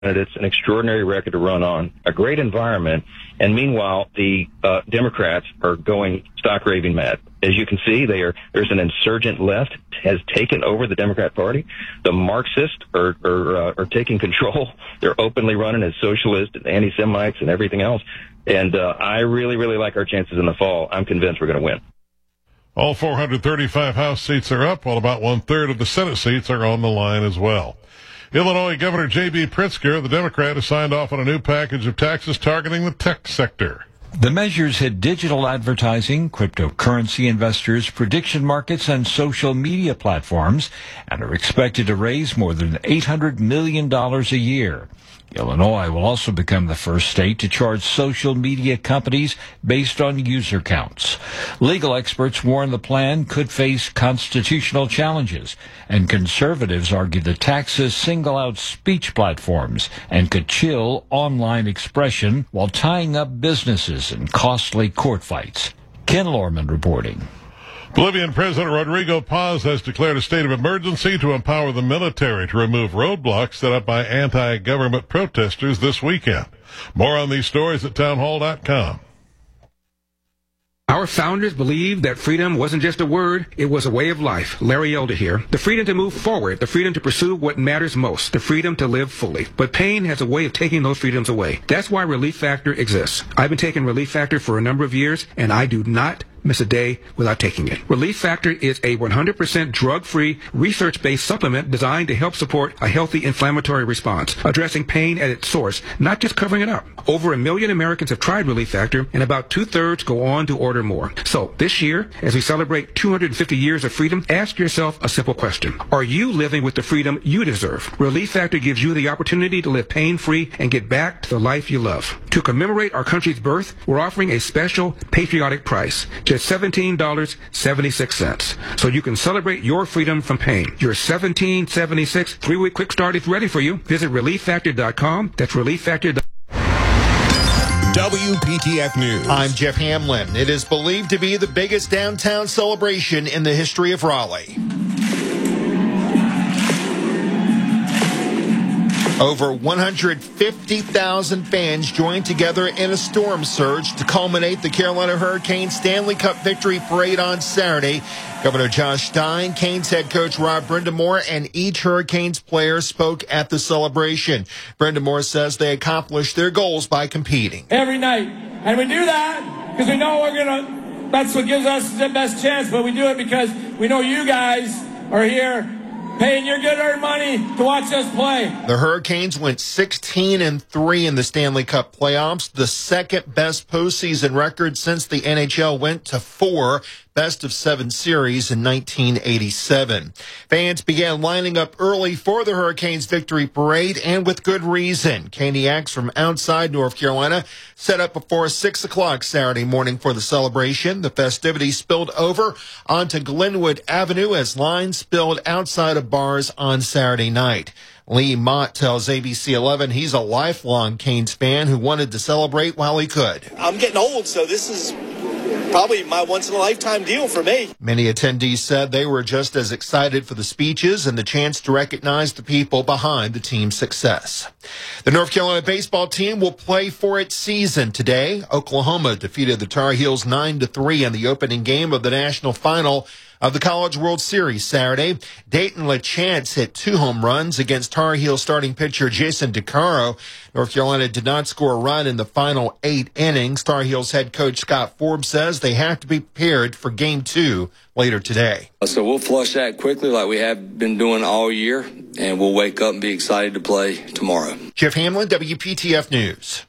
candidates, an extraordinary record to run on, a great environment, and meanwhile, the Democrats are going stock raving mad. As you can see, there's an insurgent left has taken over the Democrat Party. The Marxists are taking control. They're openly running as socialists and anti-Semites and everything else. And I really, really like our chances in the fall. I'm convinced we're going to win. All 435 House seats are up, while about one-third of the Senate seats are on the line as well. Illinois Governor J.B. Pritzker, the Democrat, has signed off on a new package of taxes targeting the tech sector. The measures hit digital advertising, cryptocurrency investors, prediction markets, and social media platforms, and are expected to raise more than $800 million a year. Illinois will also become the first state to charge social media companies based on user counts. Legal experts warn the plan could face constitutional challenges, and conservatives argue the taxes single out speech platforms and could chill online expression while tying up businesses in costly court fights. Ken Lorman reporting. Bolivian President Rodrigo Paz has declared a state of emergency to empower the military to remove roadblocks set up by anti-government protesters this weekend. More on these stories at townhall.com. Our founders believed that freedom wasn't just a word, it was a way of life. Larry Elder here. The freedom to move forward, the freedom to pursue what matters most, the freedom to live fully. But pain has a way of taking those freedoms away. That's why Relief Factor exists. I've been taking Relief Factor for a number of years, and I do not miss a day without taking it. Relief Factor is a 100% drug-free, research-based supplement designed to help support a healthy inflammatory response, addressing pain at its source, not just covering it up. Over 1 million Americans have tried Relief Factor, and about 2/3 go on to order more. So this year, as we celebrate 250 years of freedom, ask yourself a simple question. Are you living with the freedom you deserve? Relief Factor gives you the opportunity to live pain-free and get back to the life you love. To commemorate our country's birth, we're offering a special patriotic price. Just $17.76. So you can celebrate your freedom from pain. Your $17.76 3-week quick start is ready for you. Visit ReliefFactor.com. That's ReliefFactor.com. WPTF News. I'm Jeff Hamlin. It is believed to be the biggest downtown celebration in the history of Raleigh. Over 150,000 fans joined together in a storm surge to culminate the Carolina Hurricanes Stanley Cup victory parade on Saturday. Governor Josh Stein, Canes head coach Rob Brindamore, and each Hurricanes player spoke at the celebration. Brindamore says they accomplished their goals by competing. Every night. And we do that because we know that's what gives us the best chance, but we do it because we know you guys are here paying your good-earned money to watch us play. The Hurricanes went 16-3 in the Stanley Cup playoffs, the second-best postseason record since the NHL went to 4 best-of-7 series in 1987. Fans began lining up early for the Hurricanes victory parade, and with good reason. Caniacs from outside North Carolina set up before 6 o'clock Saturday morning for the celebration. The festivities spilled over onto Glenwood Avenue as lines spilled outside of bars on Saturday night. Lee Mott tells ABC 11 he's a lifelong Canes fan who wanted to celebrate while he could. I'm getting old, so this is probably my once-in-a-lifetime deal for me. Many attendees said they were just as excited for the speeches and the chance to recognize the people behind the team's success. The North Carolina baseball team will play for its season today. Oklahoma defeated the Tar Heels 9-3 in the opening game of the national final of the College World Series Saturday. Dayton LaChance hit 2 home runs against Tar Heel starting pitcher Jason DeCaro. North Carolina did not score a run in the final 8 innings. Tar Heels head coach Scott Forbes says they have to be prepared for Game 2 later today. So we'll flush that quickly like we have been doing all year, and we'll wake up and be excited to play tomorrow. Jeff Hamlin, WPTF News.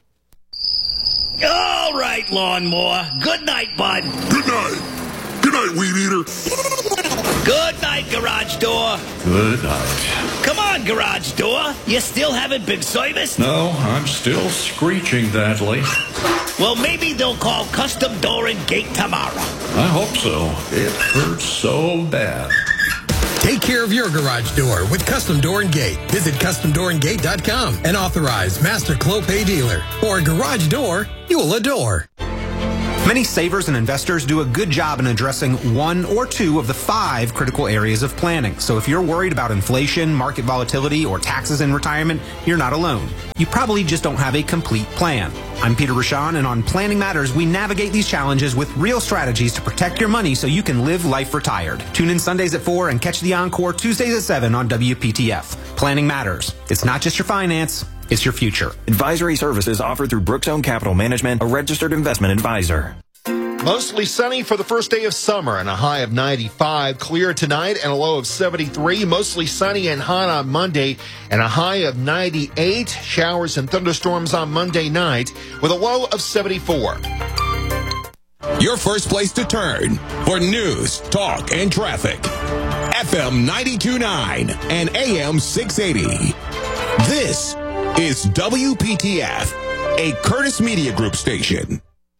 All right, lawnmower. Good night, bud. Good night. Good night, weed eater. Good night, garage door. Good night. Come on, garage door. You still haven't been serviced? No, I'm still screeching badly. Well, maybe they'll call Custom Door and Gate tomorrow. I hope so. It hurts so bad. Take care of your garage door with Custom Door and Gate. Visit CustomDoorandGate.com, an authorized master Clopay dealer. Or a garage door you'll adore. Many savers and investors do a good job in addressing one or two of the 5 critical areas of planning. So if you're worried about inflation, market volatility, or taxes in retirement, you're not alone. You probably just don't have a complete plan. I'm Peter Rashan, and on Planning Matters, we navigate these challenges with real strategies to protect your money so you can live life retired. Tune in Sundays at 4 and catch the encore Tuesdays at 7 on WPTF. Planning Matters. It's not just your finance, it's your future. Advisory services offered through Brookstone Capital Management, a registered investment advisor. Mostly sunny for the first day of summer and a high of 95. Clear tonight and a low of 73. Mostly sunny and hot on Monday and a high of 98. Showers and thunderstorms on Monday night with a low of 74. Your first place to turn for news, talk, and traffic. FM 92.9 and AM 680. This is WPTF, a Curtis Media Group station.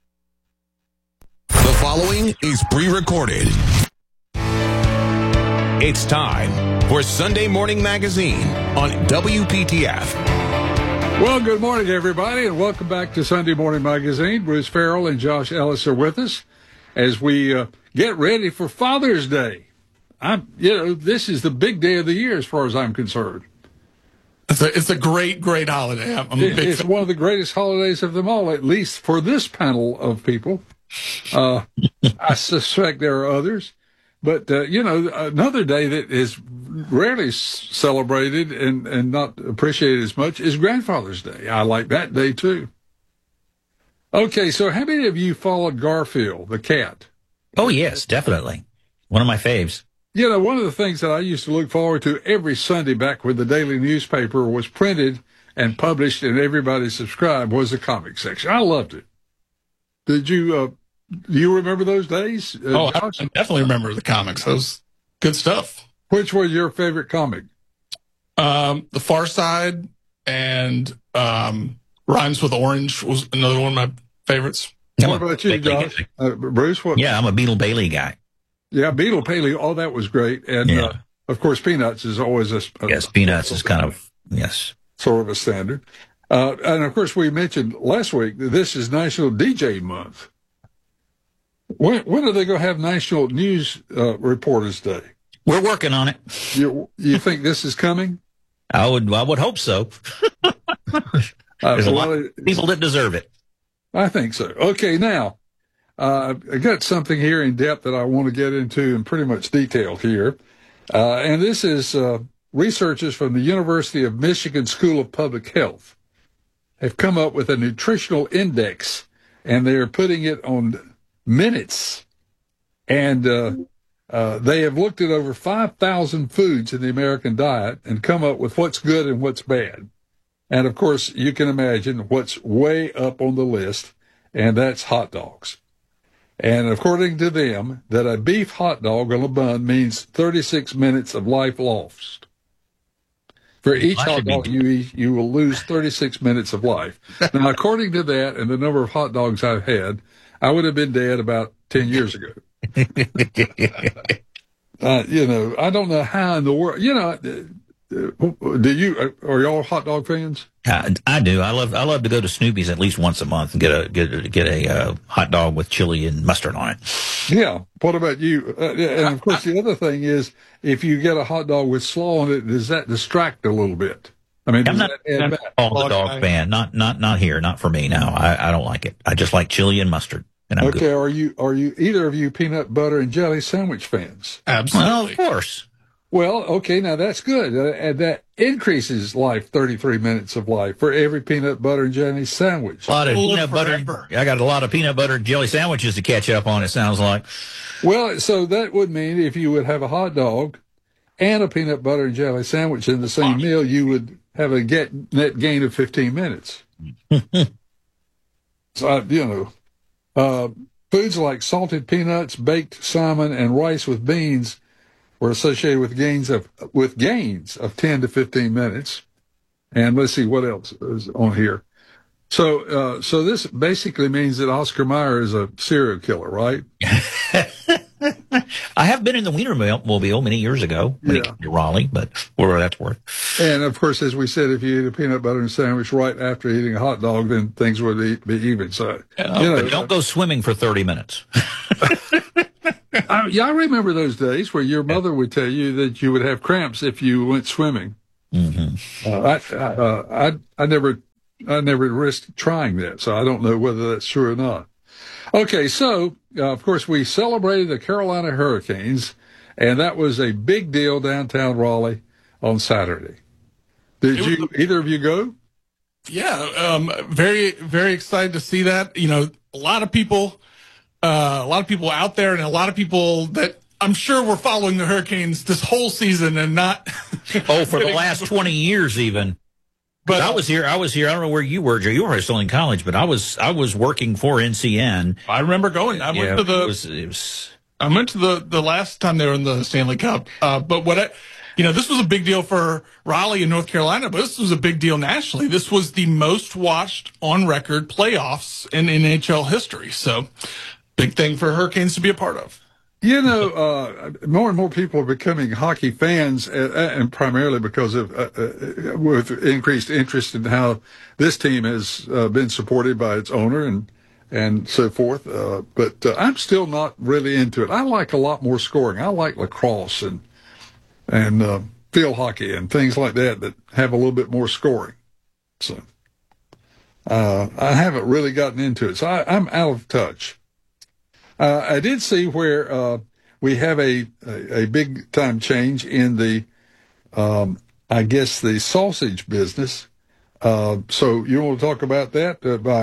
The following is pre-recorded. It's time for Sunday Morning Magazine on WPTF. Well, good morning, everybody, and welcome back to Sunday Morning Magazine. Bruce Farrell and Josh Ellis are with us as we get ready for Father's Day. This is the big day of the year as far as I'm concerned. It's a great holiday. It's one of the greatest holidays of them all, at least for this panel of people. I suspect there are others. But, another day that is rarely celebrated and not appreciated as much is Grandfather's Day. I like that day, too. Okay, so how many of you followed Garfield, the cat? Oh, yes, definitely. One of my faves. You know, one of the things that I used to look forward to every Sunday back when the daily newspaper was printed and published and everybody subscribed was the comic section. I loved it. Did you, do you remember those days? I definitely remember the comics. That was good stuff. Which was your favorite comic? The Far Side and Rhymes with Orange was another one of my favorites. What about you, Josh? Bruce? What? Yeah, I'm a Beetle Bailey guy. Yeah, Beetle Bailey. Oh, that was great. And, of course, Peanuts is always yes, Peanuts is kind of, sort of a standard. And, of course, we mentioned last week that this is National DJ Month. When are they going to have National News Reporters Day? We're working on it. You think this is coming? I would hope so. There's a lot of people that deserve it. I think so. Okay, now, I got something here in depth that I want to get into in pretty much detail here. And this is researchers from the University of Michigan School of Public Health have come up with a nutritional index, and they're putting it on minutes. And they have looked at over 5,000 foods in the American diet and come up with what's good and what's bad. And, of course, you can imagine what's way up on the list, and that's hot dogs. And according to them, that a beef hot dog on a bun means 36 minutes of life lost. For each hot dog you eat, you will lose 36 minutes of life. Now, according to that and the number of hot dogs I've had, I would have been dead about 10 years ago. I don't know how in the world, are y'all hot dog fans? I do. I love to go to Snoopy's at least once a month and get a hot dog with chili and mustard on it. Yeah. What about you? And of course, the other thing is, if you get a hot dog with slaw on it, does that distract a little bit? I mean, I'm not a dog fan. Not here. Not for me. No, I don't like it. I just like chili and mustard. And I'm okay. Good. Are you either of you peanut butter and jelly sandwich fans? Absolutely. Well, of course. Well, okay, now that's good. And that increases life, 33 minutes of life for every peanut butter and jelly sandwich. A lot of peanut butter. I got a lot of peanut butter and jelly sandwiches to catch up on, it sounds like. Well, so that would mean if you would have a hot dog and a peanut butter and jelly sandwich in the same meal, you would have a net gain of 15 minutes. So, foods like salted peanuts, baked salmon, and rice with beans were associated with gains of 10 to 15 minutes. And let's see what else is on here. So this basically means that Oscar Mayer is a serial killer, right? I have been in the Wienermobile many years ago when it came to Raleigh, but whatever that's worth. And, of course, as we said, if you eat a peanut butter sandwich right after eating a hot dog, then things would be even. So, but don't go swimming for 30 minutes. I remember those days where your mother would tell you that you would have cramps if you went swimming. Mm-hmm. I never risked trying that, so I don't know whether that's true or not. Okay, so, of course, we celebrated the Carolina Hurricanes, and that was a big deal downtown Raleigh on Saturday. Did either of you go? Yeah, very, very excited to see that. You know, a lot of people out there, and a lot of people that I'm sure were following the Hurricanes this whole season and not. For the last 20 years, even. But I was here. I don't know where you were, Joe. You were still in college, but I was working for NCN. I remember going. I went to the last time they were in the Stanley Cup. But this was a big deal for Raleigh and North Carolina, but this was a big deal nationally. This was the most watched on record playoffs in NHL history. So big thing for Hurricanes to be a part of. You know, more and more people are becoming hockey fans, and primarily because of with increased interest in how this team has been supported by its owner and so forth. But I'm still not really into it. I like a lot more scoring. I like lacrosse and field hockey and things like that have a little bit more scoring. So I haven't really gotten into it. So I'm out of touch. I did see where we have a big time change in the, I guess, the sausage business. So you want to talk about that?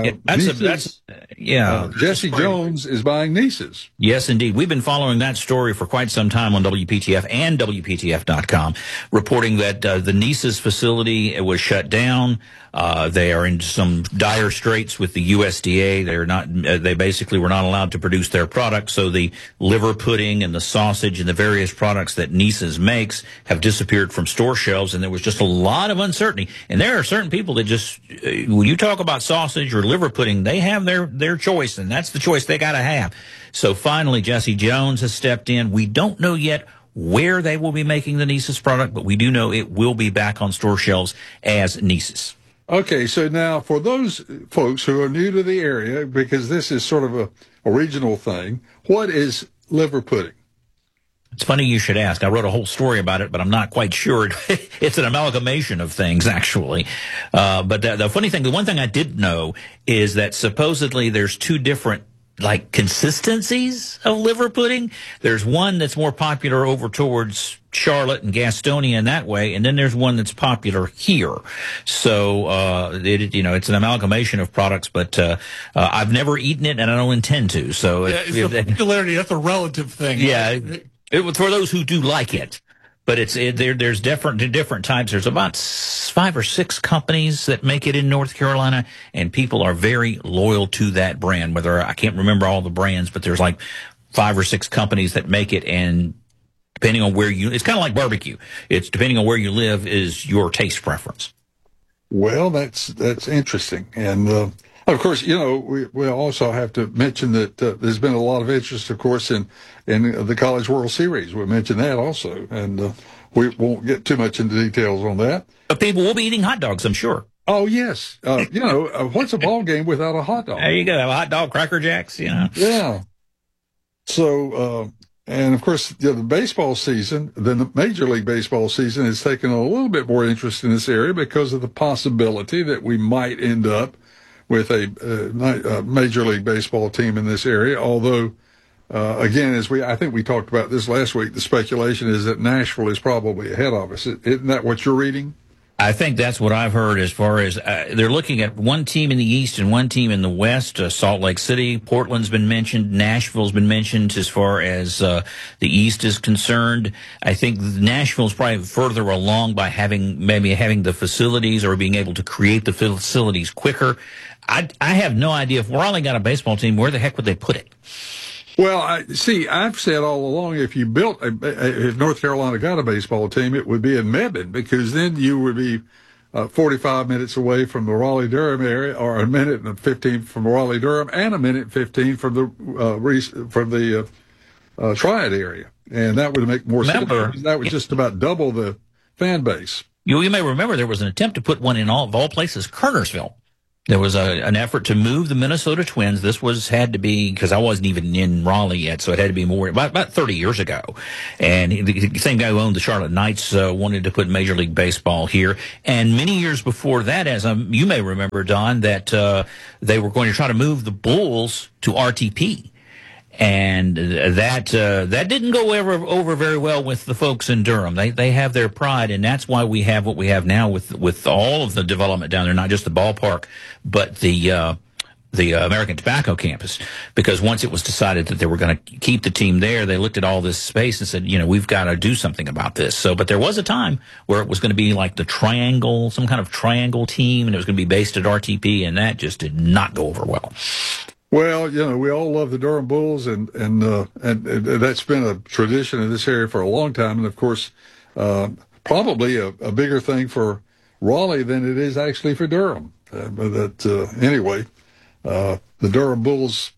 Jesse Jones is buying Nice's. Yes, indeed. We've been following that story for quite some time on WPTF and WPTF.com, reporting that the Nice's facility was shut down. They are in some dire straits with the USDA. They basically were not allowed to produce their products. So the liver pudding and the sausage and the various products that Nice's makes have disappeared from store shelves. And there was just a lot of uncertainty. And there are certain people that just, when you talk about sausage or liver pudding, they have their choice, and that's the choice they got to have. So finally, Jesse Jones has stepped in. We don't know yet where they will be making the Nice's product, but we do know it will be back on store shelves as Nice's. Okay, so now for those folks who are new to the area, because this is sort of a regional thing, what is liver pudding? It's funny you should ask. I wrote a whole story about it, but I'm not quite sure. It's an amalgamation of things, actually. But the funny thing, the one thing I did know is that supposedly there's two different consistencies of liver pudding. There's one that's more popular over towards Charlotte and Gastonia in that way, and then there's one that's popular here. So it's an amalgamation of products, but I've never eaten it, and I don't intend to. So it's the popularity. That's a relative thing. Yeah, for those who do like it. But there's different types. There's about 5 or 6 companies that make it in North Carolina, and people are very loyal to that brand. Whether I can't remember all the brands, but there's like 5 or 6 companies that make it, and depending on it's kind of like barbecue. It's depending on where you live is your taste preference. Well, that's interesting, and of course, we also have to mention that there's been a lot of interest, of course, in the College World Series. We mentioned that also, and we won't get too much into details on that. But people will be eating hot dogs, I'm sure. Oh, yes. What's a ball game without a hot dog? There you go. A hot dog, Cracker Jacks, Yeah. So, and of course, the baseball season, the Major League Baseball season has taken a little bit more interest in this area because of the possibility that we might end up with a Major League Baseball team in this area. Although, again, I think we talked about this last week, the speculation is that Nashville is probably ahead of us. Isn't that what you're reading? I think that's what I've heard as far as they're looking at one team in the East and one team in the West. Salt Lake City, Portland's been mentioned. Nashville's been mentioned as far as the East is concerned. I think Nashville's probably further along by having the facilities or being able to create the facilities quicker. I have no idea. If Raleigh got a baseball team, where the heck would they put it? Well, I've said all along, if North Carolina got a baseball team, it would be in Mebane, because then you would be 45 minutes away from the Raleigh-Durham area, or a minute and 15 from Raleigh-Durham, and a minute and 15 from the Triad area. and that would make more sense. That would Yeah. just about double the fan base. You may remember there was an attempt to put one in all places, Kernersville. There was an effort to move the Minnesota Twins. This had to be, because I wasn't even in Raleigh yet, so it had to be more, about 30 years ago. And the same guy who owned the Charlotte Knights wanted to put Major League Baseball here. And many years before that, as you may remember, Don, that they were going to try to move the Bulls to RTP. And that didn't go over very well with the folks in Durham. They have their pride, and that's why we have what we have now with all of the development down there, not just the ballpark, but the American Tobacco campus. Because once it was decided that they were going to keep the team there, they looked at all this space and said, we've got to do something about this. So, but there was a time where it was going to be like the triangle, some kind of triangle team, and it was going to be based at RTP, and that just did not go over well. Well, we all love the Durham Bulls, and that's been a tradition in this area for a long time. And of course, probably a bigger thing for Raleigh than it is actually for Durham. Anyway, the Durham Bulls.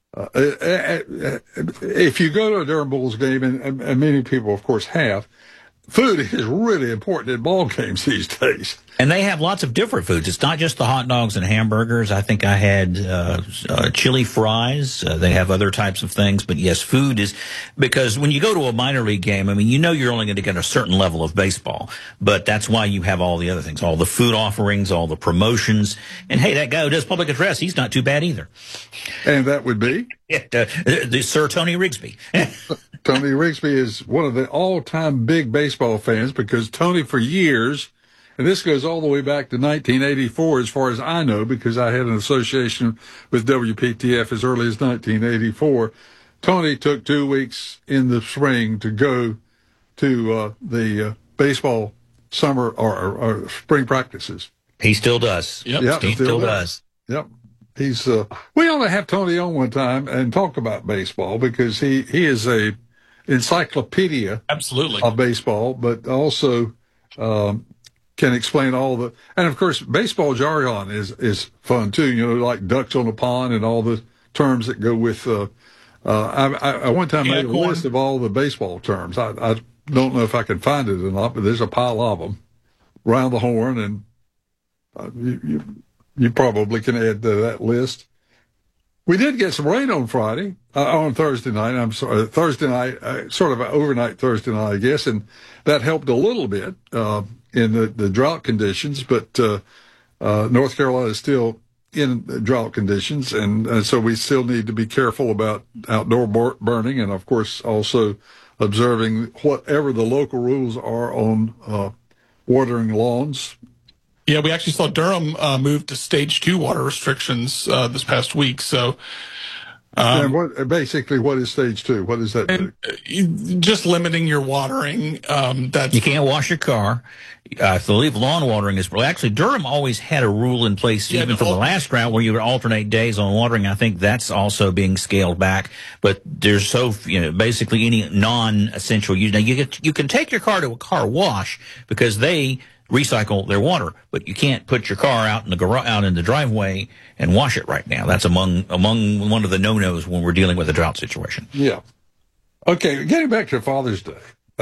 If you go to a Durham Bulls game, and many people, of course, have, food is really important in ball games these days. And they have lots of different foods. It's not just the hot dogs and hamburgers. I think I had chili fries. They have other types of things. But yes, food is, because when you go to a minor league game, you're only going to get a certain level of baseball. But that's why you have all the other things, all the food offerings, all the promotions. And hey, that guy who does public address, he's not too bad either. And that would be? The Sir Tony Rigsby. Tony Rigsby is one of the all-time big baseball fans, because Tony, for years, and this goes all the way back to 1984, as far as I know, because I had an association with WPTF as early as 1984. Tony took 2 weeks in the spring to go to the baseball summer or spring practices. He still does. Yep, he still does. Yep. He's we ought to have Tony on one time and talk about baseball, because he is a encyclopedia absolutely of baseball, but also can explain all the, and of course baseball jargon is fun too, like ducks on a pond and all the terms that go with I one time made a list of all the baseball terms. I don't know if I can find it or not, but there's a pile of them. Round the horn, and you probably can add to that list. We did get some rain on Thursday night. I'm sorry, Thursday night, sort of an overnight Thursday night, I guess, and that helped a little bit in the drought conditions. But North Carolina is still in drought conditions, and so we still need to be careful about outdoor burning, and of course also observing whatever the local rules are on watering lawns. Yeah, we actually saw Durham move to stage 2 water restrictions this past week. So, and what is stage 2? What is that do? Just limiting your watering. You can't wash your car. I believe lawn watering is actually Durham always had a rule in place even for the last drought where you would alternate days on watering. I think that's also being scaled back. But there's basically any non-essential use. Now you can take your car to a car wash because they recycle their water, but you can't put your car out in the driveway and wash it right now. That's among one of the no-nos when we're dealing with a drought situation. Yeah. Okay, getting back to Father's Day,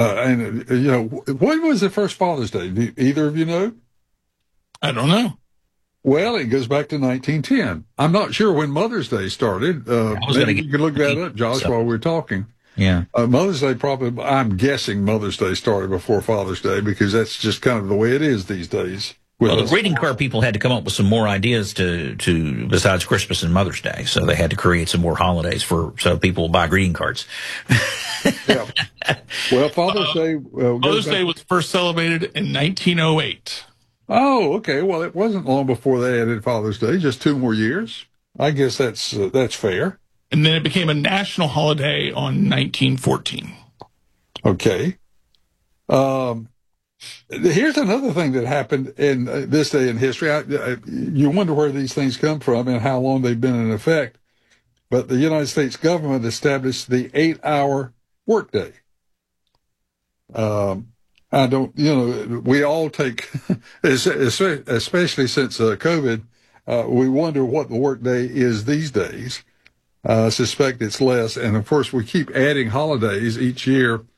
when was the first Father's Day? Do either of you know? I don't know. Well, it goes back to 1910. I'm not sure when Mother's Day started. Maybe you could look that up, Josh, while we're talking. Yeah. Mother's Day I'm guessing Mother's Day started before Father's Day, because that's just kind of the way it is these days. Well, the greeting card people had to come up with some more ideas to besides Christmas and Mother's Day. So they had to create some more holidays so people will buy greeting cards. Yeah. Well, Father's Day. Mother's Day was first celebrated in 1908. Oh, okay. Well, it wasn't long before they added Father's Day, just 2 more years. I guess that's fair. And then it became a national holiday on 1914. Okay. Here's another thing that happened in this day in history. You wonder where these things come from and how long they've been in effect. But the United States government established the 8-hour workday. We all take, especially since COVID, we wonder what the workday is these days. I suspect it's less. And of course, we keep adding holidays each year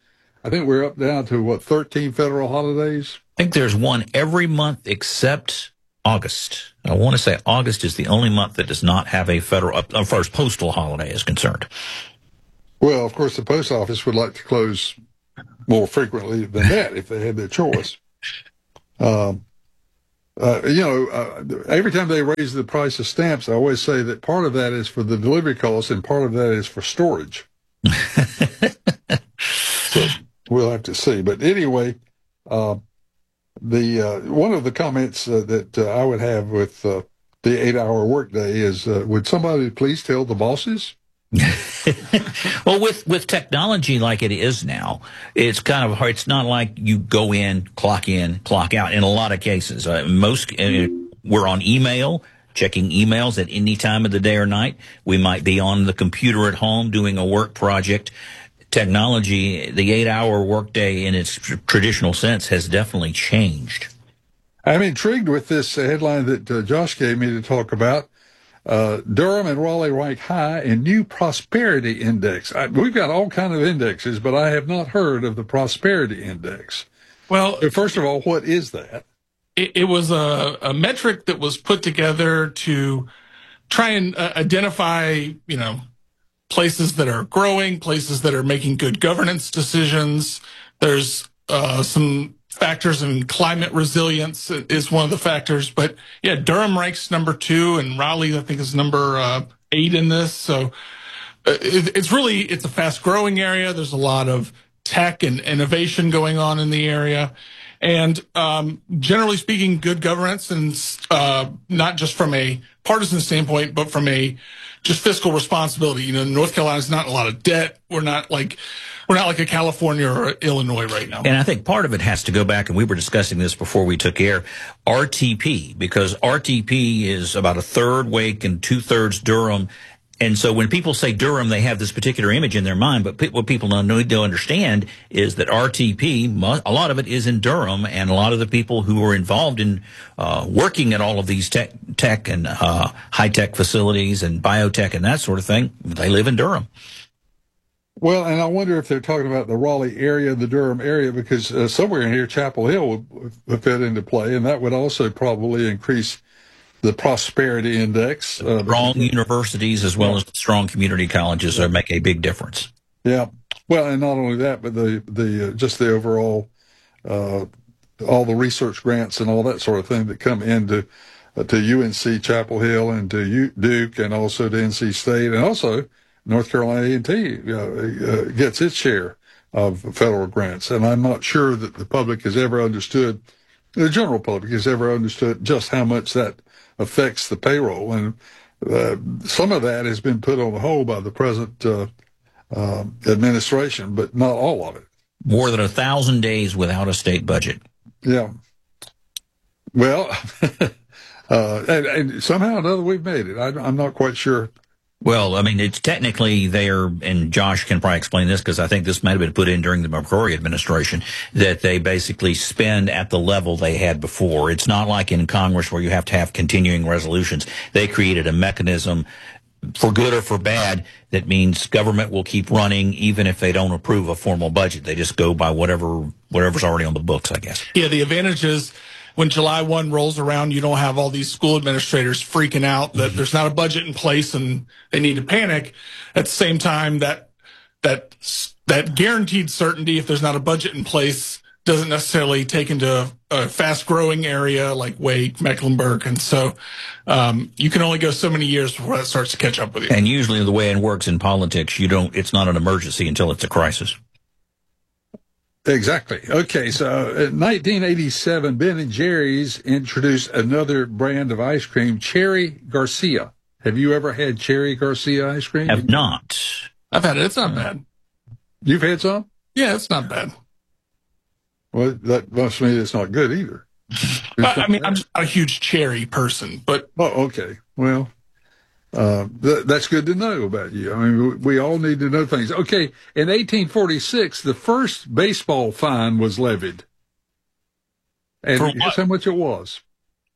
I think we're up down to 13 federal holidays. I think there's one every month except August. I want to say August is the only month that does not have a federal, as far as postal holiday is concerned. Well, of course, the post office would like to close more frequently than that if they had their choice. Every time they raise the price of stamps, I always say that part of that is for the delivery costs and part of that is for storage. So we'll have to see. But anyway, one of the comments that I would have with the 8-hour workday is, would somebody please tell the bosses? Well, with technology like it is now, it's kind of hard. It's not like you go in, clock out. In a lot of cases, we're on email, checking emails at any time of the day or night. We might be on the computer at home doing a work project. Technology, the 8-hour workday in its traditional sense has definitely changed. I'm intrigued with this headline that Josh gave me to talk about. Durham and Raleigh rank high in new prosperity index. We've got all kinds of indexes, but I have not heard of the prosperity index. Well, first of all, what is that? It was a metric that was put together to try and identify, places that are growing, places that are making good governance decisions. There's some factors in climate resilience is one of the factors. But yeah, Durham ranks number 2 and Raleigh, I think, is number 8 in this. So it's a fast growing area. There's a lot of tech and innovation going on in the area. And generally speaking, good governance, and not just from a partisan standpoint, but from a just fiscal responsibility. North Carolina's not a lot of debt. We're not like a California or Illinois right now. And I think part of it has to go back, and we were discussing this before we took air, RTP, because RTP is about a third Wake and 2/3 Durham. And so when people say Durham, they have this particular image in their mind. But what people need to understand is that RTP, a lot of it is in Durham, and a lot of the people who are involved in working at all of these tech and high-tech facilities and biotech and that sort of thing, they live in Durham. Well, and I wonder if they're talking about the Raleigh area, the Durham area, because somewhere in here, Chapel Hill would fit into play, and that would also probably increase the prosperity index. Strong universities as well as strong community colleges make a big difference. Yeah. Well, and not only that, but just the overall, all the research grants and all that sort of thing that come into to UNC Chapel Hill and to Duke and also to NC State, and also North Carolina A&T gets its share of federal grants. And I'm not sure that the public has ever understood, the general public has ever understood just how much that affects the payroll. And some of that has been put on hold by the present administration, but not all of it. More than 1,000 days without a state budget. Yeah. Well, and somehow or another we've made it. I'm not quite sure. Well, I mean, it's technically there, and Josh can probably explain this because I think this might have been put in during the McCrory administration, that they basically spend at the level they had before. It's not like in Congress where you have to have continuing resolutions. They created a mechanism, for good or for bad, that means government will keep running even if they don't approve a formal budget. They just go by whatever's already on the books, I guess. Yeah, the advantage is when July 1 rolls around, you don't have all these school administrators freaking out that there's not a budget in place and they need to panic. At the same time, that guaranteed certainty, if there's not a budget in place, doesn't necessarily take into a fast-growing area like Wake, Mecklenburg. And so you can only go so many years before that starts to catch up with you. And usually the way it works in politics, it's not an emergency until it's a crisis. Exactly. Okay, so in 1987, Ben & Jerry's introduced another brand of ice cream, Cherry Garcia. Have you ever had Cherry Garcia ice cream? Have not. I've had it. It's not bad. You've had some? Yeah, it's not bad. Well, that must mean it's not good either. I mean, I'm just not a huge cherry person, but... Oh, okay. Well, that's good to know about you. I mean, we all need to know things. Okay, in 1846, the first baseball fine was levied. And guess how much it was?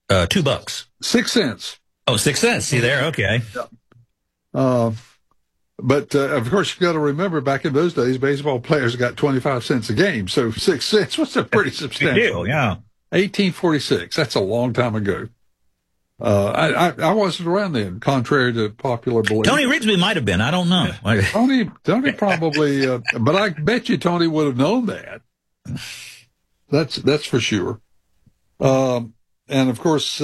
$2. 6 cents. Oh, 6 cents. See there? Okay. But, of course, you got to remember back in those days, baseball players got 25 cents a game. So 6 cents was a pretty substantial deal, yeah. 1846. That's a long time ago. I wasn't around then, contrary to popular belief. Tony Rigsby might have been. I don't know. Tony probably, but I bet you Tony would have known that. That's for sure. And of course,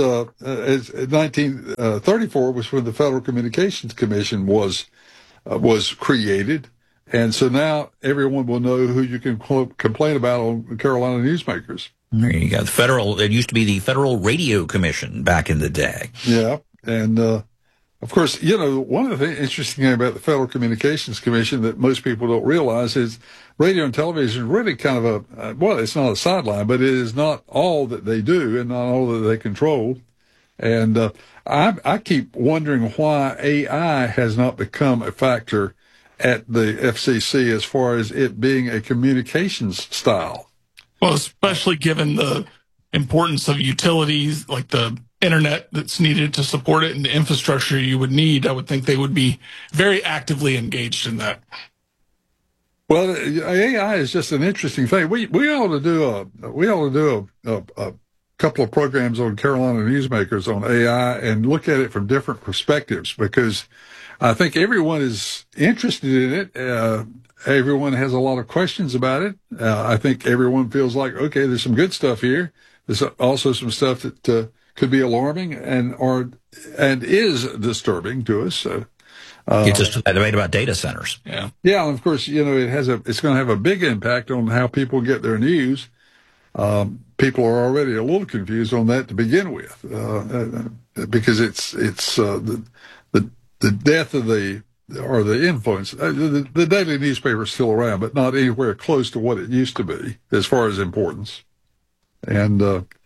1934 was when the Federal Communications Commission was created, and so now everyone will know who you can complain about on Carolina newsmakers. There you go. It used to be the Federal Radio Commission back in the day. Yeah, and of course, one of the interesting things about the Federal Communications Commission that most people don't realize is radio and television is really kind of it's not a sideline, but it is not all that they do and not all that they control. And I keep wondering why AI has not become a factor at the FCC as far as it being a communications style. Well, especially given the importance of utilities like the internet that's needed to support it and the infrastructure you would need, I would think they would be very actively engaged in that. Well, AI is just an interesting thing. We ought to do a couple of programs on Carolina Newsmakers on AI and look at it from different perspectives, because I think everyone is interested in it. Everyone has a lot of questions about it. I think everyone feels like, okay, there's some good stuff here. There's also some stuff that could be alarming and is disturbing to us. It's just a debate about data centers. Yeah. Yeah. And of course, it's going to have a big impact on how people get their news. People are already a little confused on that to begin with, because it's the death of the influence. The daily newspaper is still around, but not anywhere close to what it used to be as far as importance. And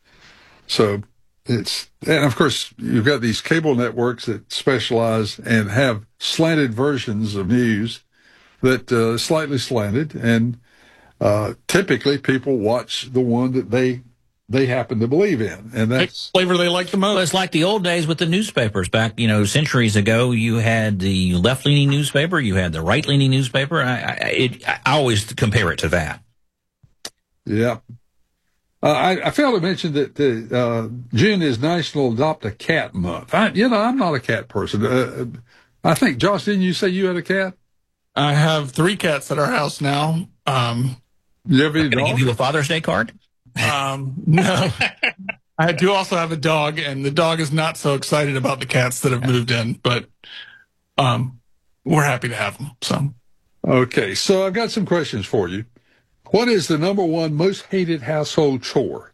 and of course, you've got these cable networks that specialize and have slanted versions of news that slightly slanted, and typically people watch the one that they happen to believe in, and that's flavor they like the most. Well, it's like the old days with the newspapers. Back, centuries ago, you had the left-leaning newspaper, you had the right-leaning newspaper. I always compare it to that. Yeah. I failed to mention that June is National Adopt a Cat Month. I'm not a cat person. I think, Josh, didn't you say you had a cat? I have 3 cats at our house now. You have any dog? Can I give you a Father's Day card? No. I do also have a dog, and the dog is not so excited about the cats that have moved in, but we're happy to have them. So, okay, so I've got some questions for you. What is the number one most hated household chore?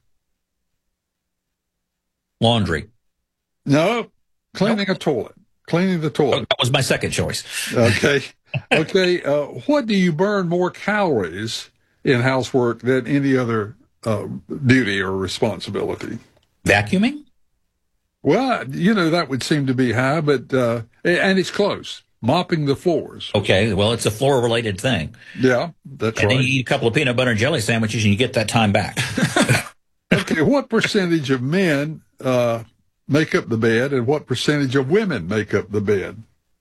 Laundry. No, cleaning a toilet. Cleaning the toilet. That was my second choice. Okay. Okay. What do you burn more calories in housework than any other duty or responsibility? Vacuuming? Well, that would seem to be high, but and it's close. Mopping the floors. Okay, well, it's a floor-related thing. Yeah, that's right. And then you eat a couple of peanut butter and jelly sandwiches, and you get that time back. Okay, what percentage of men make up the bed, and what percentage of women make up the bed?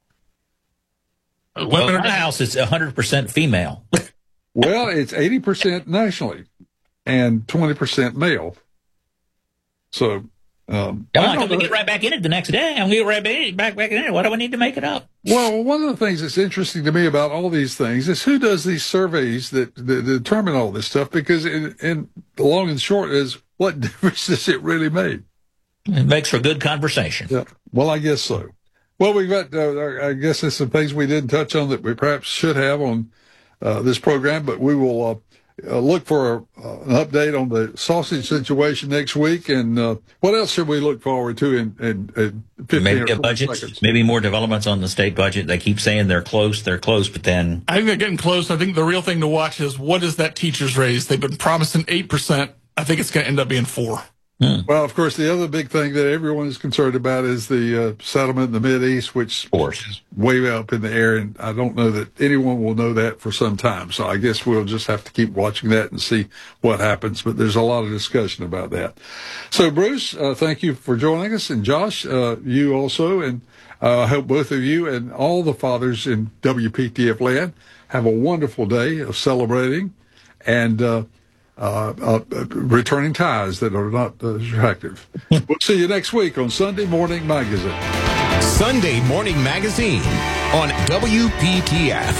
Well, in my house, it's 100% female. Well, it's 80% nationally and 20% male. So, I'm going to get right back in it the next day. I'm going to get right back in it. What do I need to make it up? Well, one of the things that's interesting to me about all these things is who does these surveys that determine all this stuff, because in the long and short is, what difference does it really make? It makes for good conversation. Yeah. Well, I guess so. Well, we've got, I guess there's some things we didn't touch on that we perhaps should have on this program, but we will look for an update on the sausage situation next week. And what else should we look forward to in 15 maybe or 20 budget, seconds? maybe more developments on the state budget. They keep saying they're close, but then I think they're getting close. I think the real thing to watch is, what is that teacher's raise? They've been promising 8%. I think it's going to end up being 4%. Well, of course, the other big thing that everyone is concerned about is the settlement in the Mideast, which is way up in the air, and I don't know that anyone will know that for some time. So I guess we'll just have to keep watching that and see what happens. But there's a lot of discussion about that. So, Bruce, thank you for joining us, and Josh, you also, and I hope both of you and all the fathers in WPTF land have a wonderful day of celebrating and returning ties that are not attractive. We'll see you next week on Sunday Morning Magazine. Sunday Morning Magazine on WPTF.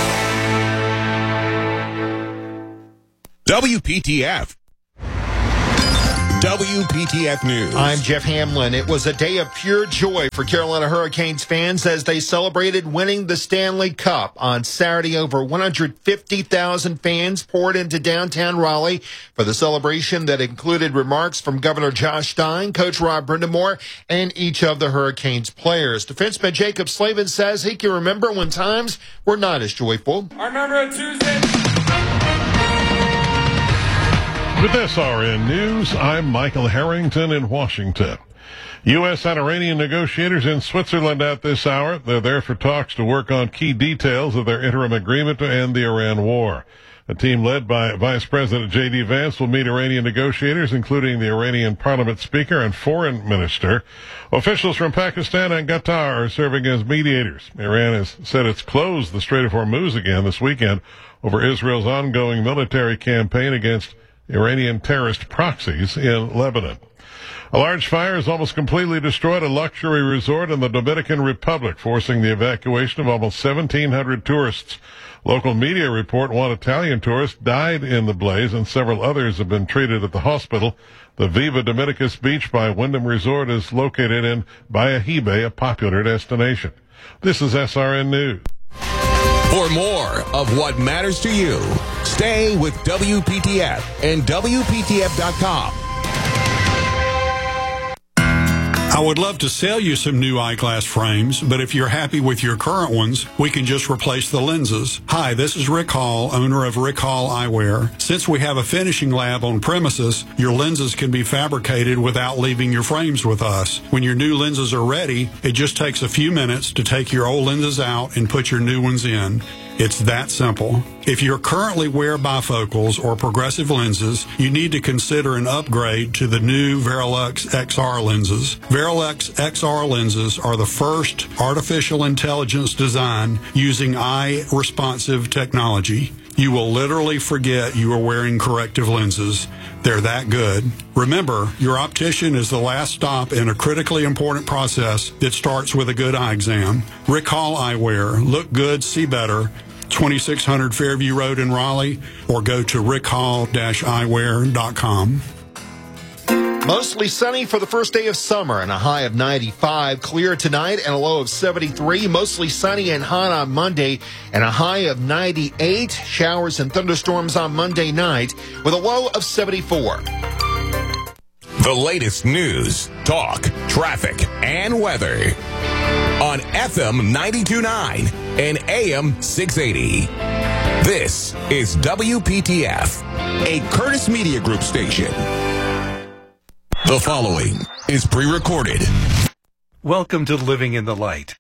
WPTF. WPTF News. I'm Jeff Hamlin. It was a day of pure joy for Carolina Hurricanes fans as they celebrated winning the Stanley Cup. On Saturday, over 150,000 fans poured into downtown Raleigh for the celebration that included remarks from Governor Josh Stein, Coach Rob Brindamore, and each of the Hurricanes players. Defenseman Jacob Slavin says he can remember when times were not as joyful. I remember a Tuesday. With SRN News, I'm Michael Harrington in Washington. U.S. and Iranian negotiators in Switzerland at this hour. They're there for talks to work on key details of their interim agreement to end the Iran war. A team led by Vice President J.D. Vance will meet Iranian negotiators, including the Iranian parliament speaker and foreign minister. Officials from Pakistan and Qatar are serving as mediators. Iran has said it's closed the Strait of Hormuz again this weekend over Israel's ongoing military campaign against Iranian terrorist proxies in Lebanon. A large fire has almost completely destroyed a luxury resort in the Dominican Republic, forcing the evacuation of almost 1,700 tourists. Local media report one Italian tourist died in the blaze and several others have been treated at the hospital. The Viva Dominicus Beach by Wyndham Resort is located in Bayahibe, a popular destination. This is SRN News. For more of what matters to you, stay with WPTF and WPTF.com. I would love to sell you some new eyeglass frames, but if you're happy with your current ones, we can just replace the lenses. Hi, this is Rick Hall, owner of Rick Hall Eyewear. Since we have a finishing lab on premises, your lenses can be fabricated without leaving your frames with us. When your new lenses are ready, it just takes a few minutes to take your old lenses out and put your new ones in. It's that simple. If you currently wear bifocals or progressive lenses, you need to consider an upgrade to the new Verilux XR lenses. Verilux XR lenses are the first artificial intelligence design using eye-responsive technology. You will literally forget you are wearing corrective lenses. They're that good. Remember, your optician is the last stop in a critically important process that starts with a good eye exam. Rick Hall Eyewear. Look good, see better. 2600 Fairview Road in Raleigh, or go to rickhall-eyewear.com. Mostly sunny for the first day of summer and a high of 95. Clear tonight and a low of 73. Mostly sunny and hot on Monday and a high of 98. Showers and thunderstorms on Monday night with a low of 74. The latest news, talk, traffic, and weather on FM 92.9 and AM 680. This is WPTF, a Curtis Media Group station. The following is pre-recorded. Welcome to Living in the Light.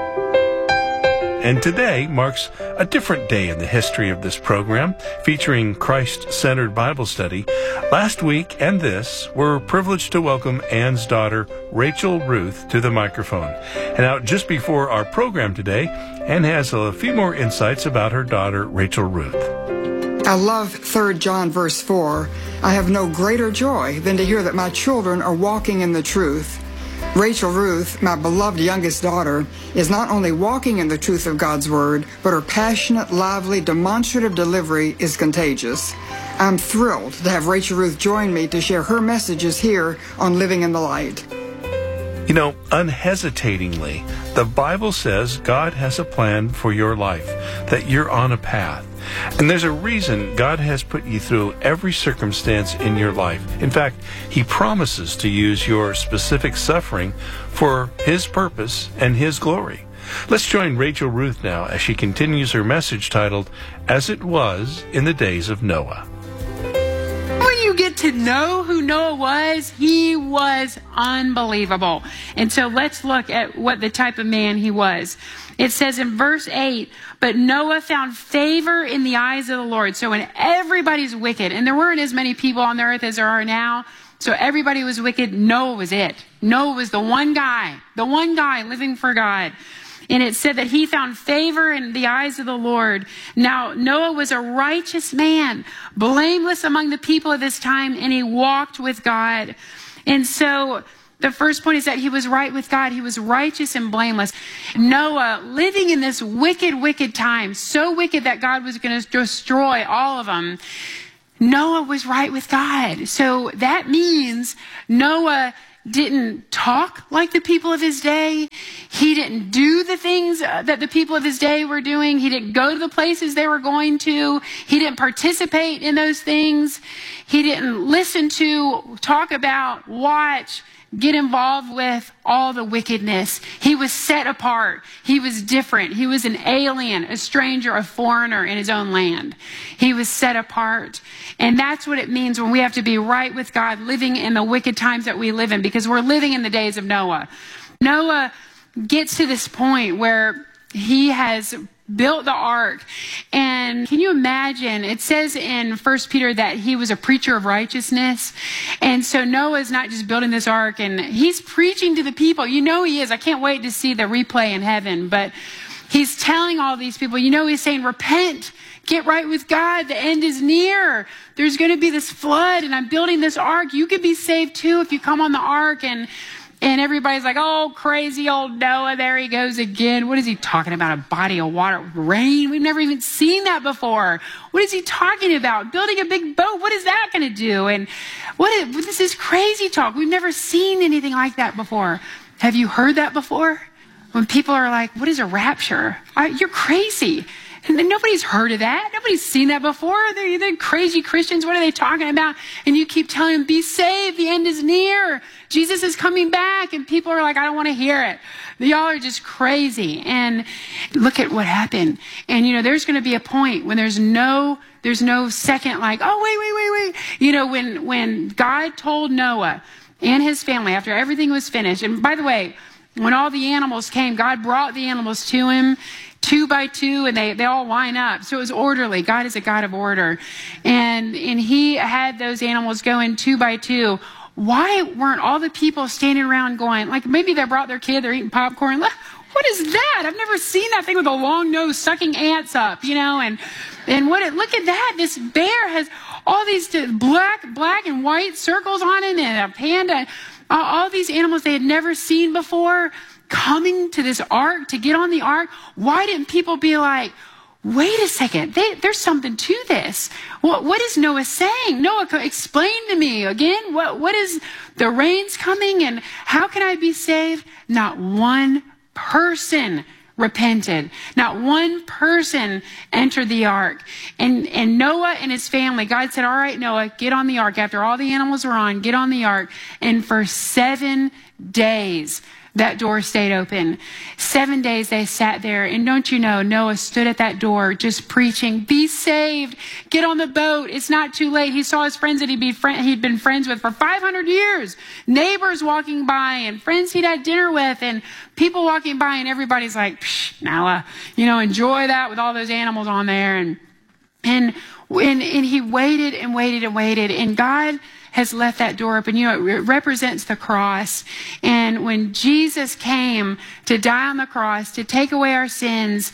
And today marks a different day in the history of this program, featuring Christ-centered Bible study. Last week and this, we're privileged to welcome Ann's daughter, Rachel Ruth, to the microphone. And now, just before our program today, Ann has a few more insights about her daughter, Rachel Ruth. I love 3 John verse 4. I have no greater joy than to hear that my children are walking in the truth. Rachel Ruth, my beloved youngest daughter, is not only walking in the truth of God's Word, but her passionate, lively, demonstrative delivery is contagious. I'm thrilled to have Rachel Ruth join me to share her messages here on Living in the Light. You know, unhesitatingly, the Bible says God has a plan for your life, that you're on a path. And there's a reason God has put you through every circumstance in your life. In fact, He promises to use your specific suffering for His purpose and His glory. Let's join Rachel Ruth now as she continues her message titled, As It Was in the Days of Noah. When you get to know who Noah was, he was unbelievable. And so let's look at what the type of man he was. It says in verse 8, but Noah found favor in the eyes of the Lord. So when everybody's wicked, and there weren't as many people on the earth as there are now, so everybody was wicked, Noah was it. Noah was the one guy living for God. And it said that he found favor in the eyes of the Lord. Now, Noah was a righteous man, blameless among the people of his time, and he walked with God. And so the first point is that he was right with God. He was righteous and blameless. Noah, living in this wicked time, so wicked that God was going to destroy all of them, Noah was right with God. So that means Noah didn't talk like the people of his day. He didn't do the things that the people of his day were doing. He didn't go to the places they were going to. He didn't participate in those things. He didn't listen to, talk about, watch, get involved with all the wickedness. He was set apart. He was different. He was an alien, a stranger, a foreigner in his own land. He was set apart. And that's what it means when we have to be right with God, living in the wicked times that we live in, because we're living in the days of Noah. Noah gets to this point where he has built the ark. And can you imagine, it says in 1 Peter that he was a preacher of righteousness. And so Noah's not just building this ark and he's preaching to the people. You know he is. I can't wait to see the replay in heaven. But he's telling all these people, you know, he's saying, repent, get right with God. The end is near. There's going to be this flood and I'm building this ark. You could be saved too if you come on the ark. And everybody's like, oh, crazy old Noah, there he goes again. What is he talking about? A body of water, rain? We've never even seen that before. What is he talking about? Building a big boat? What is that going to do? And this is crazy talk. We've never seen anything like that before. Have you heard that before? When people are like, what is a rapture? You're crazy. And nobody's heard of that. Nobody's seen that before. They're crazy Christians. What are they talking about? And you keep telling them, be saved. The end is near. Jesus is coming back. And people are like, I don't want to hear it. Y'all are just crazy. And look at what happened. And, you know, there's going to be a point when there's no second like, oh, wait. You know, when God told Noah and his family after everything was finished. And by the way, when all the animals came, God brought the animals to him 2 by 2, and they all line up. So it was orderly. God is a God of order. And he had those animals go in 2 by 2. Why weren't all the people standing around going, like maybe they brought their kid, they're eating popcorn. What is that? I've never seen that thing with a long nose sucking ants up, you know, and look at that. This bear has all these black and white circles on it, and a panda, all these animals they had never seen before coming to this ark, to get on the ark. Why didn't people be like, wait a second, there's something to this. What is Noah saying? Noah, explain to me again. What is the rain's coming and how can I be saved? Not one person repented. Not one person entered the ark. And Noah and his family, God said, all right, Noah, get on the ark. After all the animals were on, get on the ark. And for 7 days, that door stayed open. 7 days they sat there. And don't you know, Noah stood at that door just preaching, be saved, get on the boat. It's not too late. He saw his friends that he'd been friends with for 500 years. Neighbors walking by and friends he'd had dinner with and people walking by and everybody's like, Noah, you know, enjoy that with all those animals on there. And he waited and waited and waited. And God has left that door open. You know, it represents the cross. And when Jesus came to die on the cross, to take away our sins,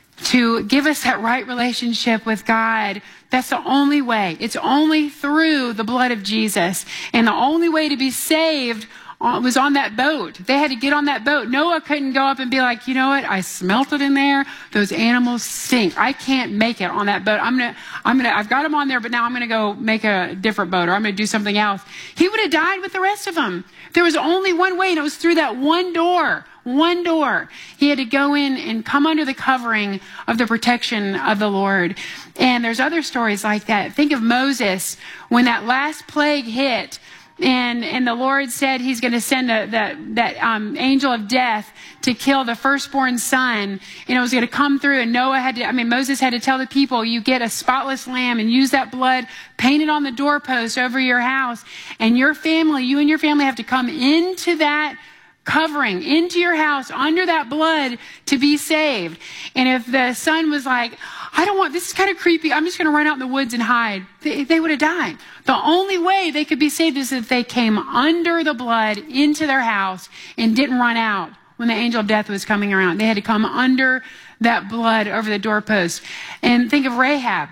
to give us that right relationship with God, that's the only way. It's only through the blood of Jesus. And the only way to be saved was on that boat. They had to get on that boat. Noah couldn't go up and be like, you know what? I smelt it in there. Those animals stink. I can't make it on that boat. I've got them on there, but now I'm going to go make a different boat or I'm going to do something else. He would have died with the rest of them. There was only one way and it was through that one door. One door. He had to go in and come under the covering of the protection of the Lord. And there's other stories like that. Think of Moses when that last plague hit. And the Lord said he's going to send that angel of death to kill the firstborn son. And it was going to come through, and Moses had to tell the people, you get a spotless lamb and use that blood, paint it on the doorpost over your house. And you and your family have to come into that covering, into your house, under that blood to be saved. And if the son was like, this is kind of creepy, I'm just going to run out in the woods and hide, they would have died. The only way they could be saved is if they came under the blood into their house and didn't run out when the angel of death was coming around. They had to come under that blood over the doorpost. And think of Rahab.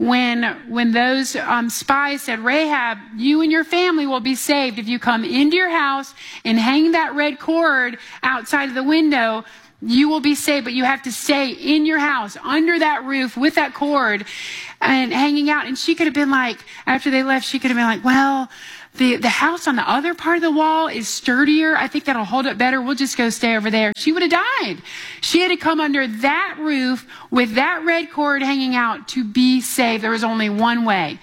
When those spies said, Rahab, you and your family will be saved if you come into your house and hang that red cord outside of the window, you will be saved, but you have to stay in your house under that roof with that cord and hanging out. And she could have been like, after they left, she could have been like, well, the house on the other part of the wall is sturdier. I think that'll hold up better. We'll just go stay over there. She would have died. She had to come under that roof with that red cord hanging out to be saved. There was only one way.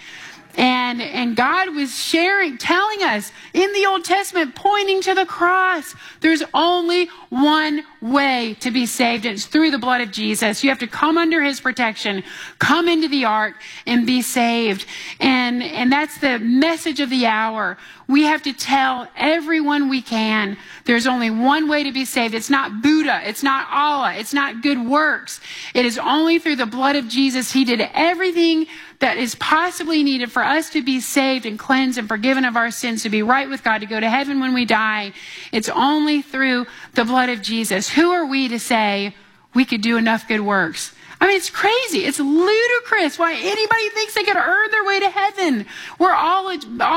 And God was telling us in the Old Testament, pointing to the cross, there's only one way to be saved. It's through the blood of Jesus. You have to come under his protection, come into the ark and be saved. And that's the message of the hour. We have to tell everyone we can, there's only one way to be saved. It's not Buddha. It's not Allah. It's not good works. It is only through the blood of Jesus. He did everything that is possibly needed for us to be saved and cleansed and forgiven of our sins, to be right with God, to go to heaven when we die. It's only through the blood of Jesus. Who are we to say we could do enough good works? I mean, it's crazy. It's ludicrous why anybody thinks they could earn their way to heaven. All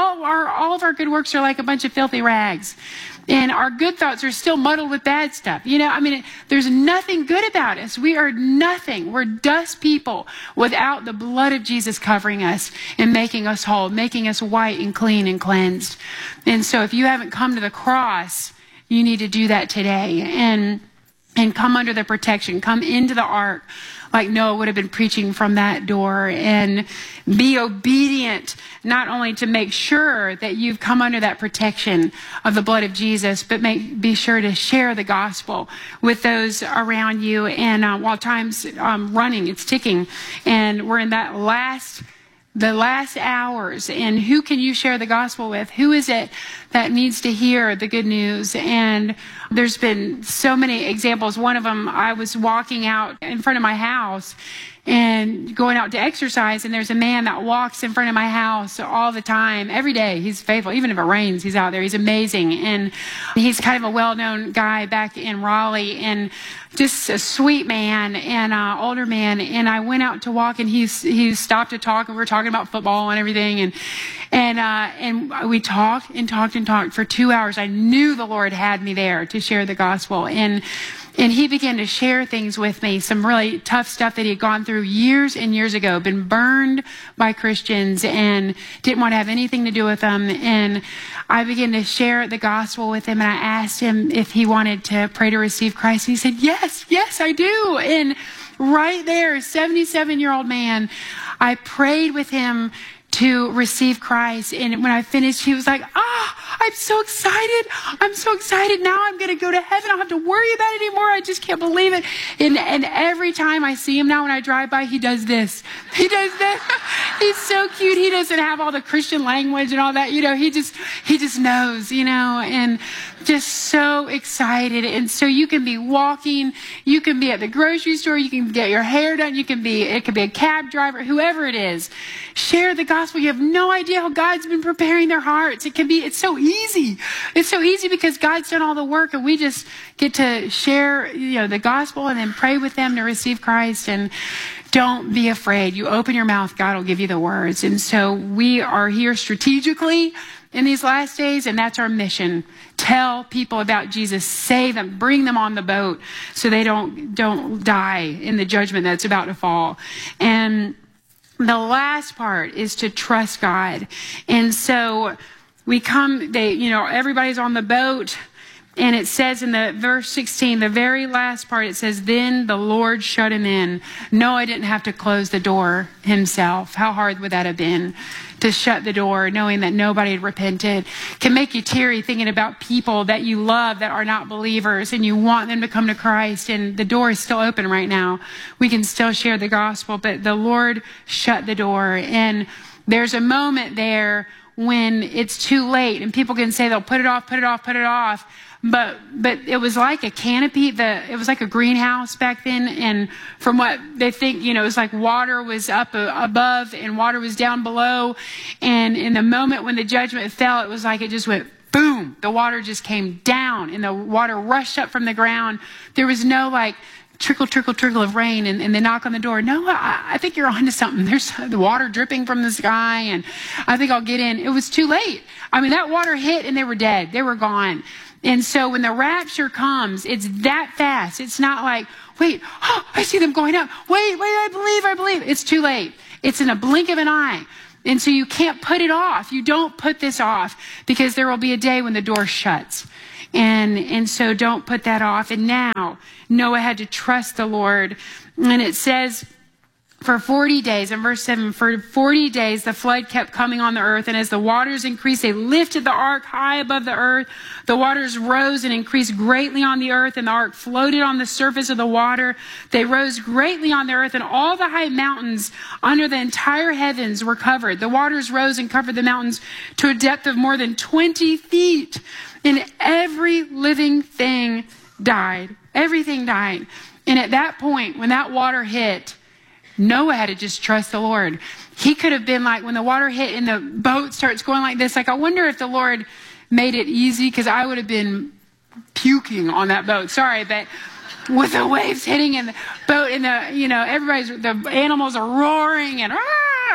of our good works are like a bunch of filthy rags. And our good thoughts are still muddled with bad stuff. There's nothing good about us. We are nothing. We're dust people without the blood of Jesus covering us and making us whole, making us white and clean and cleansed. And so if you haven't come to the cross, you need to do that today and come under the protection, come into the ark like Noah would have been preaching from that door, and be obedient, not only to make sure that you've come under that protection of the blood of Jesus, but be sure to share the gospel with those around you. And while time's running, it's ticking, and we're in the last hours, and who can you share the gospel with? Who is it that needs to hear the good news? And there's been so many examples. One of them, I was walking out in front of my house and going out to exercise, and there's a man that walks in front of my house all the time, every day. He's faithful. Even if it rains, he's out there. He's amazing. And he's kind of a well-known guy back in Raleigh, and just a sweet man and older man. And I went out to walk, and he stopped to talk, and we were talking about football and everything. And we talked and talked and talked for 2 hours. I knew the Lord had me there to share the gospel. And he began to share things with me, some really tough stuff that he had gone through years and years ago, been burned by Christians and didn't want to have anything to do with them. And I began to share the gospel with him, and I asked him if he wanted to pray to receive Christ. And he said, yes, I do. And right there, 77-year-old man, I prayed with him to receive Christ. And when I finished, he was like, I'm so excited. I'm so excited. Now I'm going to go to heaven. I don't have to worry about it anymore. I just can't believe it. And every time I see him now, when I drive by, he does this. He does that. He's so cute. He doesn't have all the Christian language and all that. He just knows, and just so excited. And so you can be walking, you can be at the grocery store, you can get your hair done, it could be a cab driver, whoever it is. Share the gospel. You have no idea how God's been preparing their hearts. It's so easy. It's so easy because God's done all the work, and we just get to share, the gospel and then pray with them to receive Christ. And don't be afraid. You open your mouth, God will give you the words. And so we are here strategically in these last days, and that's our mission. Tell people about Jesus, save them, bring them on the boat so they don't die in the judgment that's about to fall. And the last part is to trust God. And so we come, everybody's on the boat, And it says in the verse 16, the very last part, it says, then the Lord shut him in. Noah didn't have to close the door himself. How hard would that have been to shut the door, knowing that nobody had repented? Can make you teary thinking about people that you love that are not believers and you want them to come to Christ, and the door is still open right now. We can still share the gospel, but the Lord shut the door. And there's a moment there when it's too late, and people can say they'll put it off, put it off, put it off. But it was like a canopy. It was like a greenhouse back then. And from what they think, it was like water was up above and water was down below. And in the moment when the judgment fell, it was like it just went boom. The water just came down and the water rushed up from the ground. There was no like trickle, trickle, trickle of rain and the knock on the door. No, I think you're onto something. There's the water dripping from the sky and I think I'll get in. It was too late. I mean, that water hit and they were dead. They were gone. And so when the rapture comes, it's that fast. It's not like, wait, I see them going up. Wait, I believe. It's too late. It's in a blink of an eye. And so you can't put it off. You don't put this off because there will be a day when the door shuts. And so don't put that off. And now Noah had to trust the Lord. And it says, for 40 days, in verse 7, for 40 days, the flood kept coming on the earth. And as the waters increased, they lifted the ark high above the earth. The waters rose and increased greatly on the earth, and the ark floated on the surface of the water. They rose greatly on the earth, and all the high mountains under the entire heavens were covered. The waters rose and covered the mountains to a depth of more than 20 feet. And every living thing died. Everything died. And at that point, when that water hit, Noah had to just trust the Lord. He could have been like, when the water hit and the boat starts going like this, like, I wonder if the Lord made it easy, because I would have been puking on that boat. Sorry, but with the waves hitting in the boat and the animals are roaring and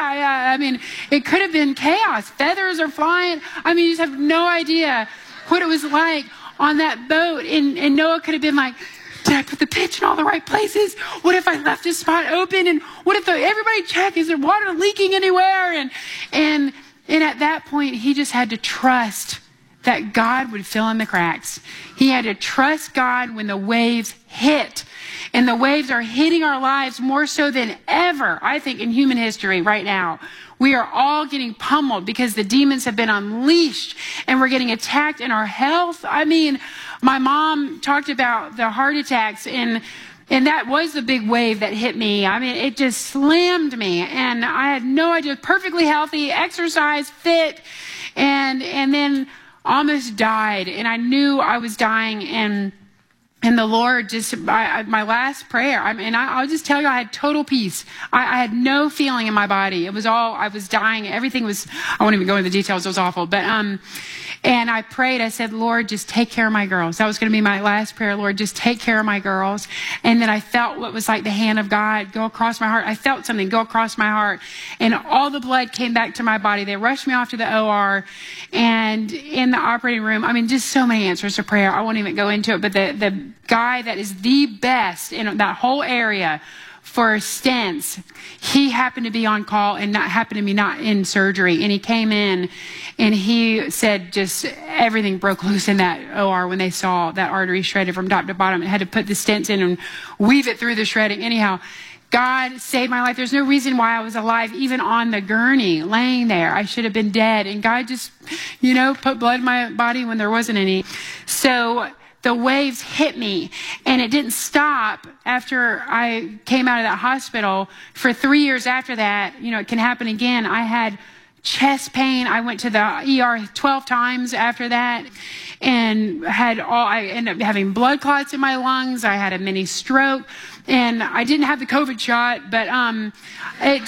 I mean, it could have been chaos. Feathers are flying. I mean, you just have no idea what it was like on that boat. And Noah could have been like, did I put the pitch in all the right places? What if I left this spot open? And what if everybody check? Is there water leaking anywhere? And at that point, he just had to trust that God would fill in the cracks. He had to trust God when the waves hit. And the waves are hitting our lives more so than ever, I think, in human history right now. We are all getting pummeled because the demons have been unleashed and we're getting attacked in our health. I mean, my mom talked about the heart attacks and that was the big wave that hit me. I mean, it just slammed me and I had no idea. Perfectly healthy, exercise, fit, and then almost died. And I knew I was dying and the Lord just, my last prayer, I'll just tell you, I had total peace. I had no feeling in my body. It was all, I was dying. Everything was, I won't even go into the details. It was awful. But, and I prayed, I said, Lord, just take care of my girls. That was going to be my last prayer. Lord, just take care of my girls. And then I felt what was like the hand of God go across my heart. I felt something go across my heart and all the blood came back to my body. They rushed me off to the OR and in the operating room. I mean, just so many answers to prayer. I won't even go into it, but the guy that is the best in that whole area for stents, he happened to be on call and happened to be not in surgery. And he came in and he said just everything broke loose in that OR when they saw that artery shredded from top to bottom and had to put the stents in and weave it through the shredding. Anyhow, God saved my life. There's no reason why I was alive, even on the gurney, laying there. I should have been dead. And God just, put blood in my body when there wasn't any. So the waves hit me and it didn't stop after I came out of that hospital. For 3 years after that, it can happen again. I had chest pain. I went to the ER 12 times after that and I ended up having blood clots in my lungs. I had a mini stroke and I didn't have the COVID shot, but I